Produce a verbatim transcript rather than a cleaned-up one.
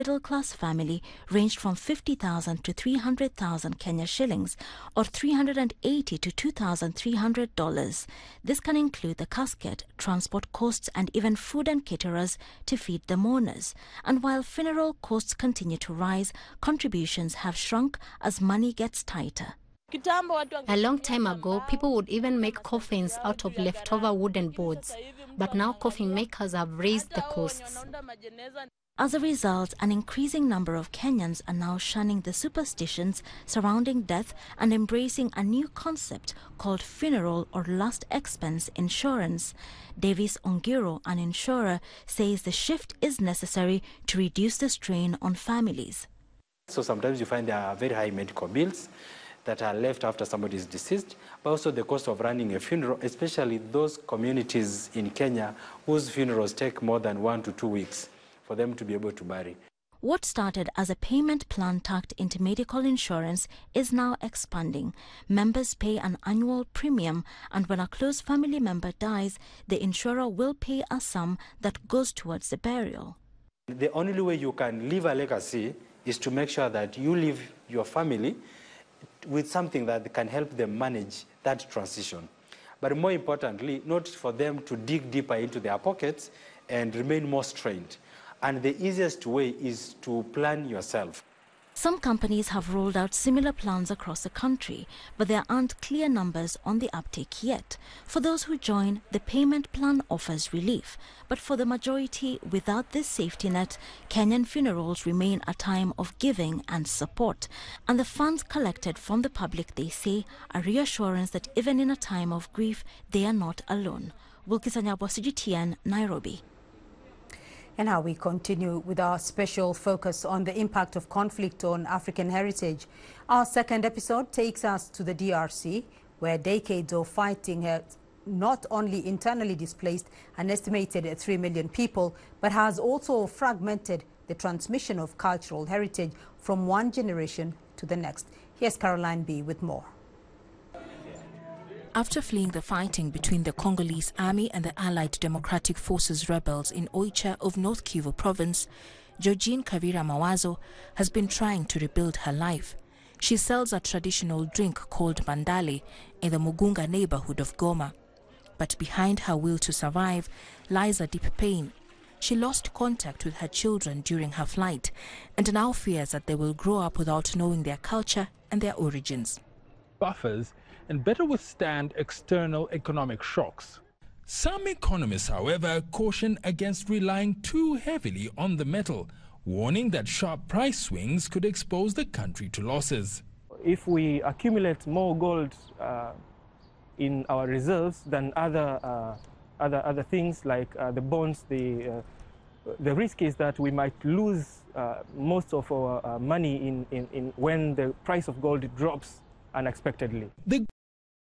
middle-class family ranged from fifty thousand to three hundred thousand Kenya shillings, or three hundred eighty to two thousand three hundred dollars. This can include the casket, transport costs, and even food and caterers to feed the mourners. And while funeral costs continue to rise, contributions have shrunk as money gets tighter. A long time ago, people would even make coffins out of leftover wooden boards, but now coffin makers have raised the costs. As a result, an increasing number of Kenyans are now shunning the superstitions surrounding death and embracing a new concept called funeral or last expense insurance. Davis Ongiro, an insurer, says the shift is necessary to reduce the strain on families. So sometimes you find there are very high medical bills that are left after somebody is deceased, but also the cost of running a funeral, especially those communities in Kenya whose funerals take more than one to two weeks for them to be able to bury. What started as a payment plan tucked into medical insurance is now expanding. Members pay an annual premium, and when a close family member dies, the insurer will pay a sum that goes towards the burial. The only way you can leave a legacy is to make sure that you leave your family with something that can help them manage that transition. But more importantly, not for them to dig deeper into their pockets and remain more strained. And the easiest way is to plan yourself. Some companies have rolled out similar plans across the country, but there aren't clear numbers on the uptake yet. For those who join, the payment plan offers relief. But for the majority, without this safety net, Kenyan funerals remain a time of giving and support. And the funds collected from the public, they say, are reassurance that even in a time of grief, they are not alone. Wilkisa Nyabwa, C G T N, Nairobi. And now we continue with our special focus on the impact of conflict on African heritage. Our second episode takes us to the D R C, where decades of fighting has not only internally displaced an estimated three million people, but has also fragmented the transmission of cultural heritage from one generation to the next. Here's Caroline B. with more. After fleeing the fighting between the Congolese army and the Allied Democratic Forces rebels in Oicha of North Kivu province, Georgine Kavira Mawazo has been trying to rebuild her life. She sells a traditional drink called Mandale in the Mugunga neighborhood of Goma. But behind her will to survive lies a deep pain. She lost contact with her children during her flight and now fears that they will grow up without knowing their culture and their origins. Buffers and better withstand external economic shocks. Some economists, however, caution against relying too heavily on the metal, warning that sharp price swings could expose the country to losses. If we accumulate more gold uh, in our reserves than other uh, other other things like uh, the bonds, the uh, the risk is that we might lose uh, most of our uh, money in, in, in when the price of gold drops unexpectedly. The